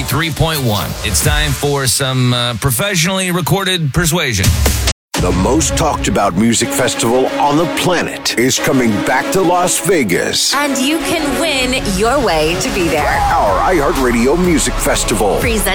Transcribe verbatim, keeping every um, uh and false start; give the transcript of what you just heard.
three point one. It's time for some uh, professionally recorded persuasion. The most talked about music festival on the planet is coming back to Las Vegas. And you can win your way to be there. Our iHeartRadio Music Festival. Presented